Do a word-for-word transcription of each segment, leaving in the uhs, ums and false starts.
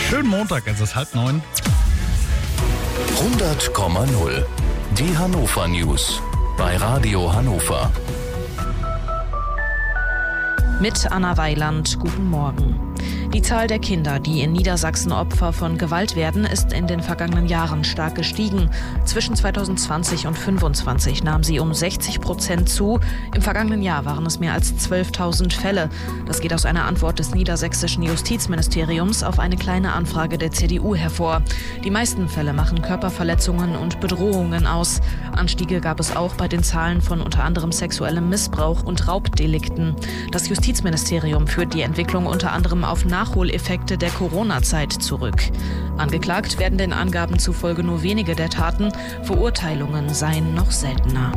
Schönen Montag, es ist halb neun. hundert Komma null. Die Hannover News bei Radio Hannover. Mit Anna Weiland, guten Morgen. Die Zahl der Kinder, die in Niedersachsen Opfer von Gewalt werden, ist in den vergangenen Jahren stark gestiegen. Zwischen zweitausendzwanzig und fünfundzwanzig nahm sie um sechzig Prozent zu. Im vergangenen Jahr waren es mehr als zwölftausend Fälle. Das geht aus einer Antwort des niedersächsischen Justizministeriums auf eine kleine Anfrage der C D U hervor. Die meisten Fälle machen Körperverletzungen und Bedrohungen aus. Anstiege gab es auch bei den Zahlen von unter anderem sexuellem Missbrauch und Raubdelikten. Das Justizministerium führt die Entwicklung unter anderem auf Nachholeffekte der Corona-Zeit zurück. Angeklagt werden den Angaben zufolge nur wenige der Taten. Verurteilungen seien noch seltener.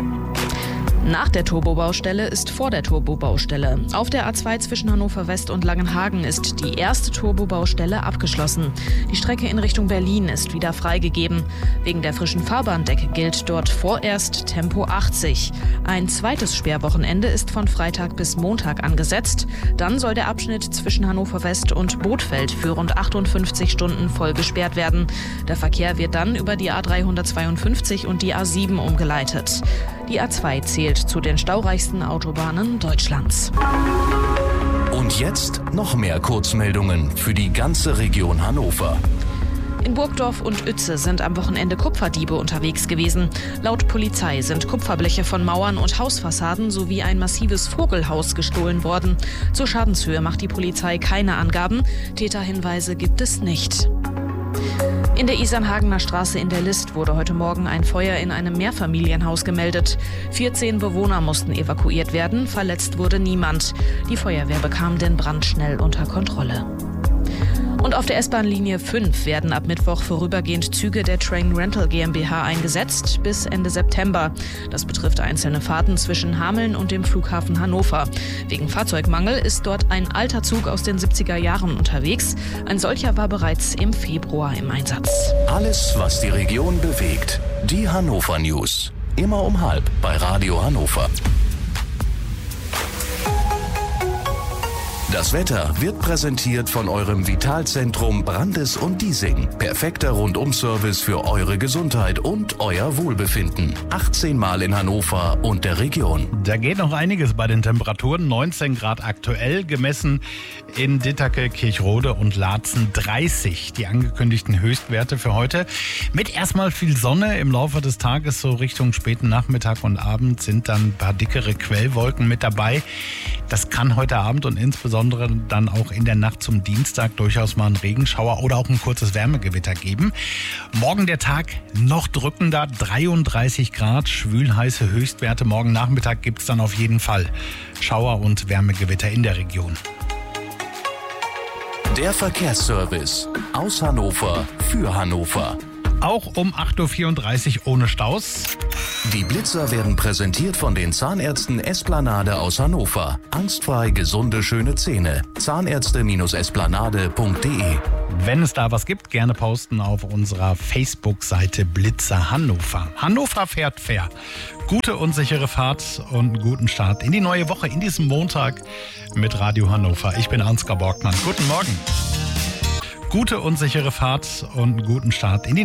Nach der Turbobaustelle ist vor der Turbobaustelle. Auf der A zwei zwischen Hannover West und Langenhagen ist die erste Turbobaustelle abgeschlossen. Die Strecke in Richtung Berlin ist wieder freigegeben. Wegen der frischen Fahrbahndecke gilt dort vorerst Tempo achtzig. Ein zweites Sperrwochenende ist von Freitag bis Montag angesetzt. Dann soll der Abschnitt zwischen Hannover West und Bothfeld für rund achtundfünfzig Stunden voll gesperrt werden. Der Verkehr wird dann über die A dreihundertzweiundfünfzig und die A sieben umgeleitet. Die A zwei zählt zu den staureichsten Autobahnen Deutschlands. Und jetzt noch mehr Kurzmeldungen für die ganze Region Hannover. In Burgdorf und Uetze sind am Wochenende Kupferdiebe unterwegs gewesen. Laut Polizei sind Kupferbleche von Mauern und Hausfassaden sowie ein massives Vogelhaus gestohlen worden. Zur Schadenshöhe macht die Polizei keine Angaben. Täterhinweise gibt es nicht. In der Isernhagener Straße in der List wurde heute Morgen ein Feuer in einem Mehrfamilienhaus gemeldet. vierzehn Bewohner mussten evakuiert werden, verletzt wurde niemand. Die Feuerwehr bekam den Brand schnell unter Kontrolle. Und auf der S-Bahn-Linie fünf werden ab Mittwoch vorübergehend Züge der Train Rental GmbH eingesetzt bis Ende September. Das betrifft einzelne Fahrten zwischen Hameln und dem Flughafen Hannover. Wegen Fahrzeugmangel ist dort ein alter Zug aus den siebziger Jahren unterwegs. Ein solcher war bereits im Februar im Einsatz. Alles, was die Region bewegt. Die Hannover News. Immer um halb bei Radio Hannover. Das Wetter wird präsentiert von eurem Vitalzentrum Brandes und Diesing. Perfekter Rundum-Service für eure Gesundheit und euer Wohlbefinden. achtzehn Mal in Hannover und der Region. Da geht noch einiges bei den Temperaturen. neunzehn Grad aktuell, gemessen in Dittake, Kirchrode und Laatzen dreißig. Die angekündigten Höchstwerte für heute. Mit erstmal viel Sonne im Laufe des Tages, so Richtung späten Nachmittag und Abend, sind dann ein paar dickere Quellwolken mit dabei. Das kann heute Abend und insbesondere dann auch in der Nacht zum Dienstag durchaus mal einen Regenschauer oder auch ein kurzes Wärmegewitter geben. Morgen der Tag noch drückender, dreiunddreißig Grad, schwülheiße Höchstwerte. Morgen Nachmittag gibt es dann auf jeden Fall Schauer und Wärmegewitter in der Region. Der Verkehrsservice aus Hannover für Hannover. Auch um acht Uhr vierunddreißig ohne Staus. Die Blitzer werden präsentiert von den Zahnärzten Esplanade aus Hannover. Angstfrei gesunde, schöne Zähne. Zahnärzte Esplanade punkt de. Wenn es da was gibt, gerne posten auf unserer Facebook-Seite Blitzer Hannover. Hannover fährt fair. Gute und sichere Fahrt und einen guten Start in die neue Woche, in diesem Montag mit Radio Hannover. Ich bin Ansgar Borgmann. Guten Morgen. Gute und sichere Fahrt und einen guten Start in die